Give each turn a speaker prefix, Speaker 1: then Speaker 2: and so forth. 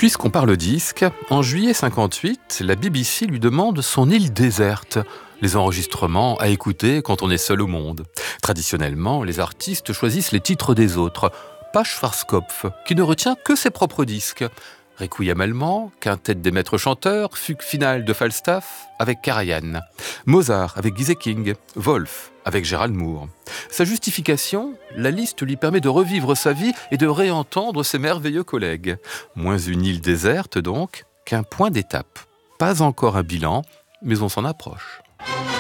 Speaker 1: Puisqu'on parle disque, en juillet 58, la BBC lui demande son île déserte, les enregistrements à écouter quand on est seul au monde. Traditionnellement, les artistes choisissent les titres des autres, pas Schwarzkopf, qui ne retient que ses propres disques. Requiem allemand, quintette des maîtres chanteurs, fugue finale de Falstaff avec Karajan, Mozart avec Gieseking, Wolf avec Gérald Moore. Sa justification, la liste lui permet de revivre sa vie et de réentendre ses merveilleux collègues. Moins une île déserte donc qu'un point d'étape. Pas encore un bilan, mais on s'en approche.